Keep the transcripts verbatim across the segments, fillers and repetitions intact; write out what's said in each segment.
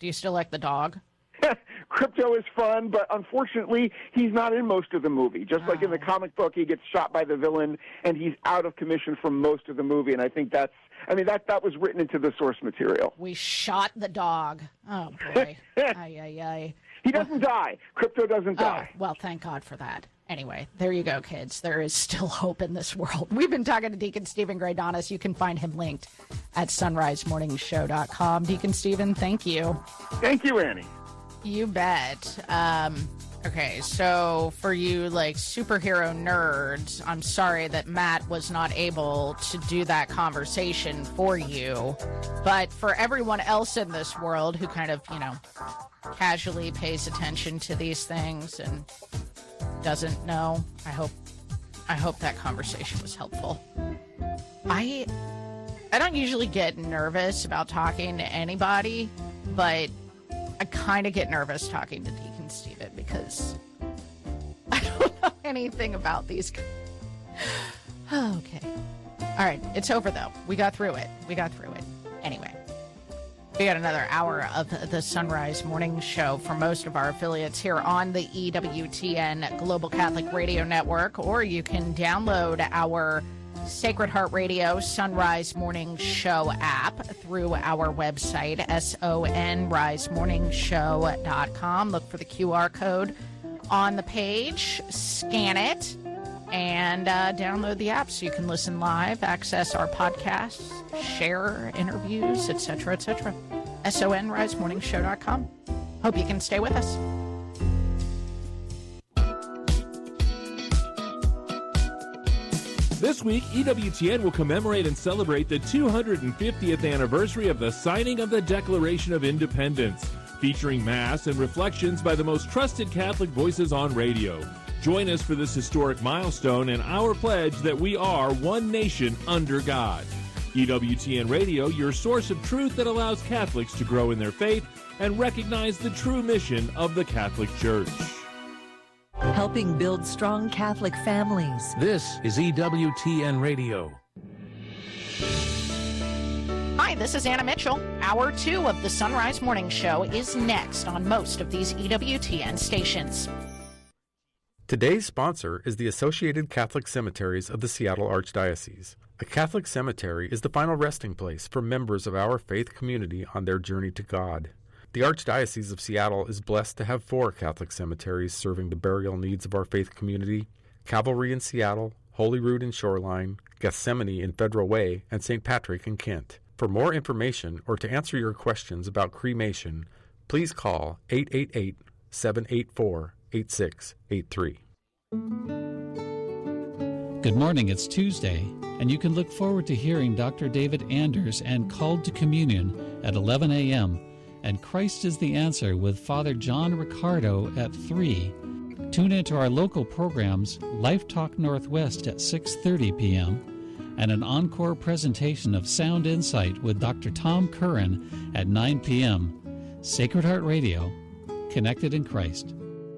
Do you still like the dog? Crypto is fun, but unfortunately, he's not in most of the movie. Just like Oh. in the comic book, he gets shot by the villain, and he's out of commission for most of the movie. And I think that's, I mean, that that was written into the source material. We shot the dog. Oh, boy. Ay, ay, ay. He doesn't die. Crypto doesn't die. Oh, well, thank God for that. Anyway, there you go, kids. There is still hope in this world. We've been talking to Deacon Stephen Greydonis. You can find him linked at sunrise morning show dot com. Deacon Stephen, thank you. Thank you, Annie. You bet. Um, okay, so for you, like, superhero nerds, I'm sorry that Matt was not able to do that conversation for you. But for everyone else in this world who kind of, you know, casually pays attention to these things and doesn't know, I hope I hope that conversation was helpful. I I don't usually get nervous about talking to anybody, but I kind of get nervous talking to Deacon Stephen because I don't know anything about these. Okay. All right. It's over, though. We got through it. We got through it. Anyway, we got another hour of the Sunrise Morning Show for most of our affiliates here on the E W T N Global Catholic Radio Network, or you can download our Sacred Heart Radio Sunrise Morning Show app through our website, S O N rise morning show dot com. Look for the Q R code on the page, scan it, and uh, download the app so you can listen live, access our podcasts, share interviews, et cetera, et cetera. S O N rise morning show dot com. Hope you can stay with us. This week, E W T N will commemorate and celebrate the two hundred fiftieth anniversary of the signing of the Declaration of Independence, featuring Mass and reflections by the most trusted Catholic voices on radio. Join us for this historic milestone and our pledge that we are one nation under God. E W T N Radio, your source of truth that allows Catholics to grow in their faith and recognize the true mission of the Catholic Church. Helping build strong Catholic families. This is E W T N Radio. Hi, this is Anna Mitchell. Hour two of the Sunrise Morning Show is next on most of these E W T N stations. Today's sponsor is the Associated Catholic Cemeteries of the Seattle Archdiocese. A Catholic cemetery is the final resting place for members of our faith community on their journey to God. The Archdiocese of Seattle is blessed to have four Catholic cemeteries serving the burial needs of our faith community: Calvary in Seattle, Holyrood in Shoreline, Gethsemane in Federal Way, and Saint Patrick in Kent. For more information or to answer your questions about cremation, please call eight eight eight, seven eight four, eight six eight three. Good morning, it's Tuesday, and you can look forward to hearing Doctor David Anders and Called to Communion at eleven a.m., and Christ is the Answer with Father John Ricardo at three. Tune into our local programs, Life Talk Northwest at six thirty p.m., and an encore presentation of Sound Insight with Doctor Tom Curran at nine p.m. Sacred Heart Radio, connected in Christ.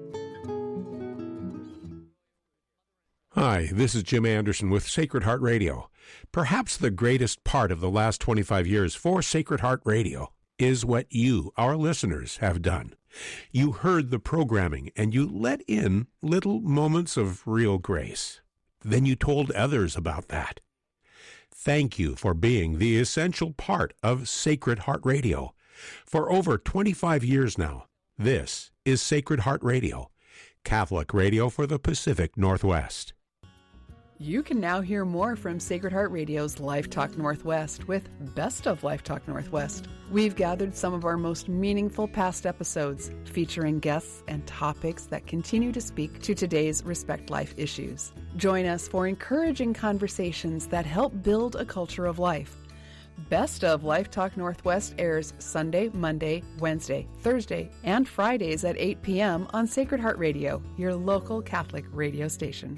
Hi, this is Jim Anderson with Sacred Heart Radio. Perhaps the greatest part of the last twenty-five years for Sacred Heart Radio is what you, our listeners, have done. You heard the programming and you let in little moments of real grace. Then you told others about that. Thank you for being the essential part of Sacred Heart Radio. For over twenty-five years now, this is Sacred Heart Radio, Catholic radio for the Pacific Northwest. You can now hear more from Sacred Heart Radio's Life Talk Northwest with Best of Life Talk Northwest. We've gathered some of our most meaningful past episodes, featuring guests and topics that continue to speak to today's Respect Life issues. Join us for encouraging conversations that help build a culture of life. Best of Life Talk Northwest airs Sunday, Monday, Wednesday, Thursday, and Fridays at eight p.m. on Sacred Heart Radio, your local Catholic radio station.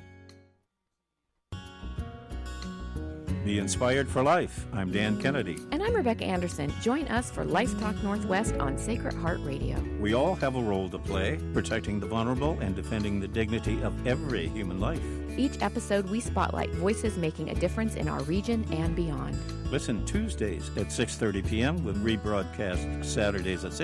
Be inspired for life. I'm Dan Kennedy. And I'm Rebecca Anderson. Join us for Life Talk Northwest on Sacred Heart Radio. We all have a role to play, protecting the vulnerable and defending the dignity of every human life. Each episode, we spotlight voices making a difference in our region and beyond. Listen Tuesdays at six thirty p.m. with rebroadcast Saturdays at six